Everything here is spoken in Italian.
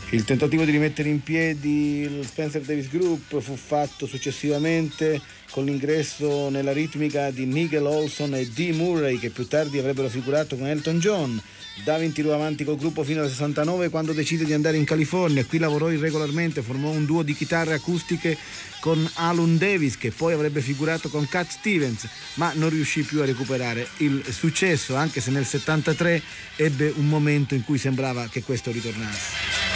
Il tentativo di rimettere in piedi il Spencer Davis Group fu fatto successivamente con l'ingresso nella ritmica di Nigel Olson e Dee Murray, che più tardi avrebbero figurato con Elton John. Davin tirò avanti col gruppo fino al 69, quando decise di andare in California. Qui lavorò irregolarmente, formò un duo di chitarre acustiche con Alun Davis, che poi avrebbe figurato con Cat Stevens, ma non riuscì più a recuperare il successo, anche se nel 73 ebbe un momento in cui sembrava che questo ritornasse.